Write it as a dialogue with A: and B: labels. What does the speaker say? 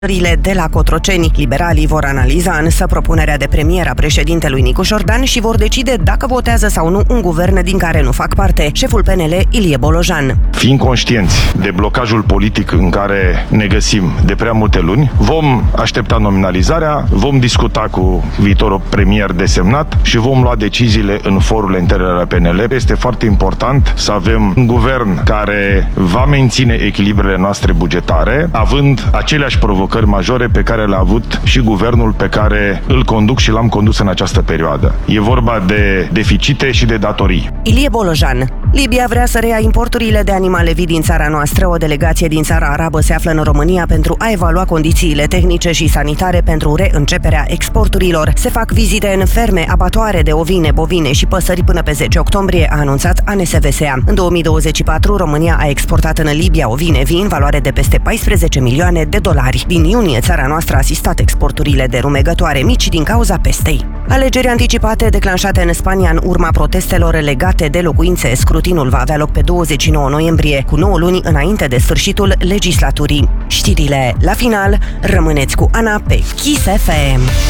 A: de la Cotroceni. Liberalii vor analiza însă propunerea de premier a președintelui Nicu Șordan și vor decide dacă votează sau nu un guvern din care nu fac parte. Șeful PNL, Ilie Bolojan.
B: Fiind conștienți de blocajul politic în care ne găsim de prea multe luni, vom aștepta nominalizarea, vom discuta cu viitorul premier desemnat și vom lua deciziile în forurile interne ale PNL. Este foarte important să avem un guvern care va menține echilibrele noastre bugetare, având aceleași provocări majore pe care le-a avut și guvernul pe care îl conduc și l-am condus în această perioadă. E vorba de deficite și de datorii.
A: Ilie Bolojan. Libia vrea să reia importurile de animale vii din țara noastră. O delegație din țara arabă se află în România pentru a evalua condițiile tehnice și sanitare pentru reînceperea exporturilor. Se fac vizite în ferme, abatoare de ovine, bovine și păsări până pe 10 octombrie, a anunțat ANSVSA. În 2024, România a exportat în Libia ovine vii în valoare de peste 14 milioane de dolari. Din iunie, țara noastră a asistat exporturile de rumegătoare mici din cauza pestei. Alegeri anticipate declanșate în Spania în urma protestelor legate de locuințe. Scrutinul va avea loc pe 29 noiembrie, cu 9 luni înainte de sfârșitul legislaturii. Știrile la final, rămâneți cu Ana pe Kiss FM.